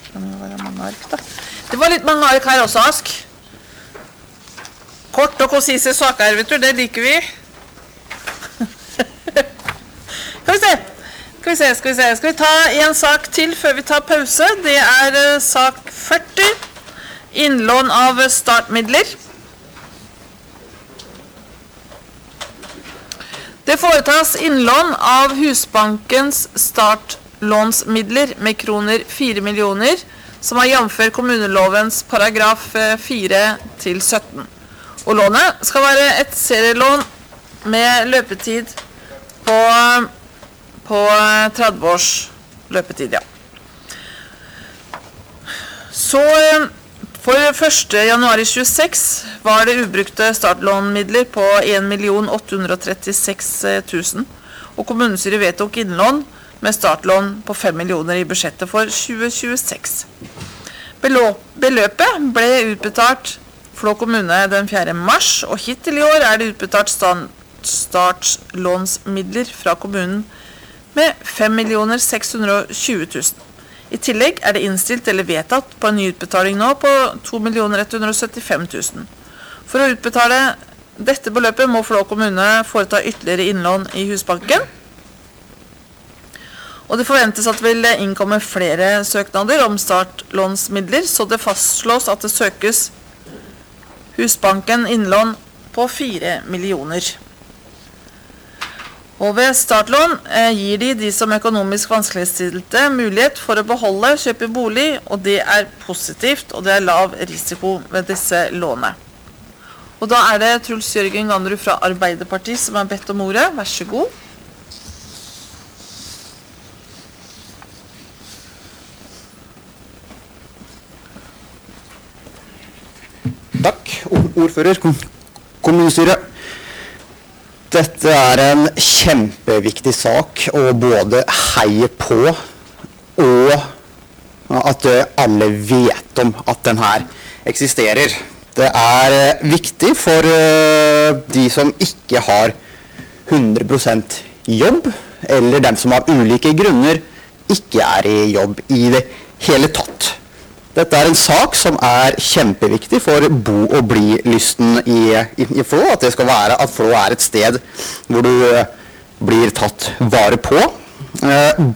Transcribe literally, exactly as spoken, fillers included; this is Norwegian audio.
Det må være mange ark da. Det var litt mange ark her også, Ask. Kort og konsise saker, vet du, det liker vi. Skal vi se. Skal vi se, skal vi se. Skal vi ta en sak til før vi tar pause? Det er uh, sak førti. Innlån av startmidler. Det foretas innlån av Husbankens startlånsmidler med kroner fire millioner, som er jevnfør kommunelovens paragraf fire til sytten. Og lånet skal være et serielån med løpetid på, på tretti års løpetid, ja. Så for første januar tjueseks var det ubrukte startlånmidler på en million åtte hundre og trettiseks tusen, og kommunestyret vedtok innlån med startlån på fem millioner i budsjettet for tjue tjueseks. Beløpet ble utbetalt Flå kommune den fjerde mars, og hittil i år er det utbetalt startlånsmidler fra kommunen med fem millioner seks hundre og tjue tusen. I tillegg er det innstilt eller vedtatt på en ny utbetaling nå på to millioner ett hundre og syttifem tusen. For å utbetale dette beløpet må Flå kommune foreta ytterligere innlån i Husbanken. Og det forventes at det vil innkomme flere søknader om startlånsmidler, så det fastslås at det søkes Husbanken innlån på fire millioner. Og ved startlån eh, gir de de som økonomisk vanskeligstilte mulighet for å beholde, kjøpe bolig, og det er positivt, og det er lav risiko ved disse lånene. Og da er det Truls Jørgen Ganderud fra Arbeiderpartiet som har bedt om ordet. Vær så god. Takk, ordfører, kommunestyret. Dette er en kjempeviktig sak å både heie på og at alle vet om at den her eksisterer. Det er viktig for de som ikke har hundre prosent jobb, eller dem som av ulike grunner ikke er i jobb i det hele tatt. Dette er en sak som er kjempeviktig for bo- og bli-lysten i, i, i Flå, at det skal være at Flå er et sted hvor du blir tatt vare på. Eh,